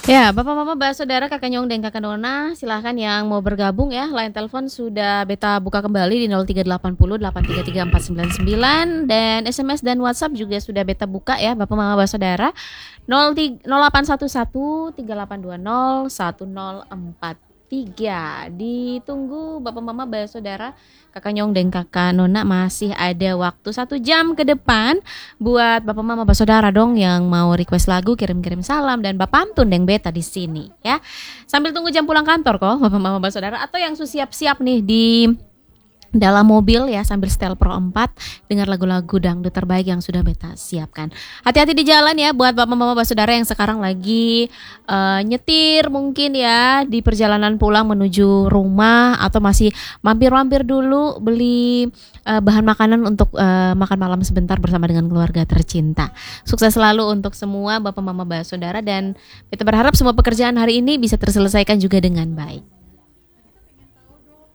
Ya, Bapak Mama, Mbak Saudara, Kakak Nyong dan Kakak Nona, silahkan yang mau bergabung ya. Line telepon sudah beta buka kembali di 0380 833 499 dan SMS dan WhatsApp juga sudah beta buka ya, Bapak Mama, Mbak Saudara. 0811 3820 1043. Ditunggu Bapak Mama, Mbak Saudara, Kakak Nyong dan Kakak Nona, masih ada waktu 1 jam ke depan buat Bapak Mama Mbak Saudara dong yang mau request lagu, kirim-kirim salam dan Bapak Pantun deng beta di sini ya. Sambil tunggu jam pulang kantor kok Bapak Mama Mbak Saudara, atau yang siap-siap nih di dalam mobil ya sambil setel Pro 4 dengar lagu-lagu dangdut terbaik yang sudah beta siapkan. Hati-hati di jalan ya buat Bapak Mama Mbak Saudara yang sekarang lagi nyetir mungkin ya di perjalanan pulang menuju rumah, atau masih mampir-mampir dulu beli bahan makanan untuk makan malam sebentar bersama dengan keluarga tercinta. Sukses selalu untuk semua Bapak Mama Mbak Saudara, dan beta berharap semua pekerjaan hari ini bisa terselesaikan juga dengan baik.